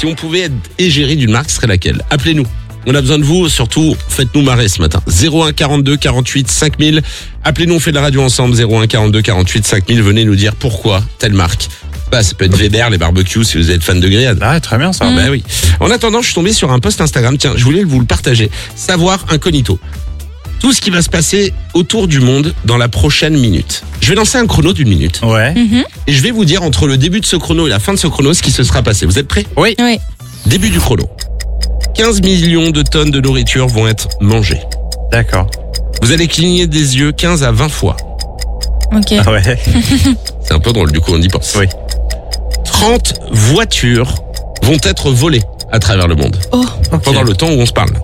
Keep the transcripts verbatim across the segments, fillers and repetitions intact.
Si on pouvait être égérie d'une marque, ce serait laquelle? Appelez-nous. On a besoin de vous, surtout faites-nous marrer ce matin. zéro un quarante-deux quarante-huit cinq mille. Appelez-nous, on fait de la radio ensemble. zéro un quarante-deux quarante-huit cinq mille. Venez nous dire pourquoi telle marque. Bah, ça peut être Weber, les barbecues, si vous êtes fan de grillade. Ah, très bien ça. Mmh. Bah oui. En attendant, je suis tombé sur un post Instagram. Tiens, je voulais vous le partager. Savoir incognito. Tout ce qui va se passer autour du monde dans la prochaine minute. Je vais lancer un chrono d'une minute. Ouais. Mhm. Et je vais vous dire entre le début de ce chrono et la fin de ce chrono ce qui se sera passé. Vous êtes prêts? Oui. Oui. Début du chrono. quinze millions de tonnes de nourriture vont être mangées. D'accord. Vous allez cligner des yeux quinze à vingt fois. Ok. Ah ouais. C'est un peu drôle, du coup, on y pense. Oui. trente voitures vont être volées à travers le monde. Oh. Ok. Pendant le temps où on se parle.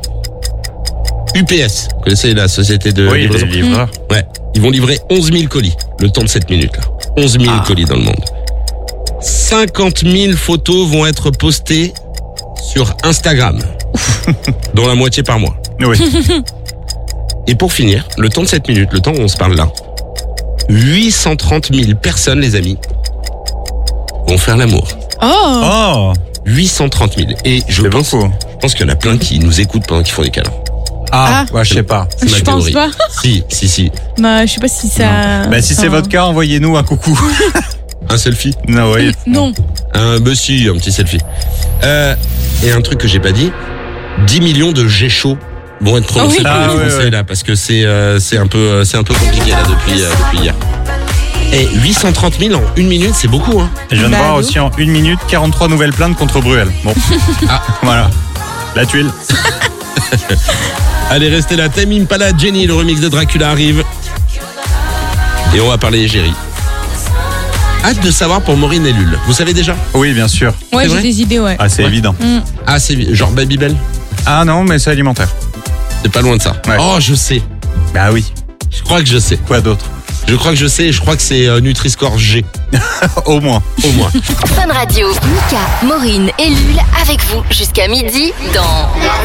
U P S, vous connaissez la société de Oui, les livraison? livreurs. Ouais. Ils vont livrer onze mille colis, le temps de cette minute-là. onze mille Ah. colis dans le monde. cinquante mille photos vont être postées sur Instagram, dont la moitié par mois. Oui. Et pour finir, le temps de cette minute, le temps où on se parle là, huit cent trente mille personnes, les amis, vont faire l'amour. Oh. Oh, huit cent trente mille. Et je c'est pense, beaucoup. je pense qu'il y en a plein qui nous écoutent pendant qu'ils font des câlins. Ah, Ah. ouais, je sais pas. C'est ma Je pense théorie. pas. Si, si, si. Bah, je sais pas si ça. Bah si c'est enfin, votre cas, envoyez-nous un coucou. Un selfie. Non, oui. Non. Un bah si, un petit selfie. Euh, et un truc que j'ai pas dit, dix millions de G chauds vont être prononcés Ah par oui. les Ah, ouais, Français ouais. là, parce que c'est euh, c'est un peu euh, c'est un peu compliqué là depuis euh, depuis hier. Et huit cent trente mille en une minute, c'est beaucoup hein. Je viens de Bah, voir allô. aussi en une minute quarante-trois nouvelles plaintes contre Bruel. Bon. Ah. Voilà. La tuile. Allez, restez là. Tame Impala, Jenny, le remix de Dracula arrive. Et on va parler égérie. Hâte de savoir pour Maureen et Lul. Vous savez déjà? Oui, bien sûr. Ouais, C'est j'ai vrai des idées, ouais. Ah, c'est Ouais. évident. Mm. Ah, c'est genre Babybel? Ah non, mais c'est alimentaire. C'est pas loin de ça. Ouais. Oh, je sais. Bah oui. Je crois que je sais. Quoi d'autre? Je crois que je sais. Je crois que c'est euh, Nutri-Score G. Au moins. Au moins. Fun Radio. Mika, Maureen et Lul avec vous jusqu'à midi dans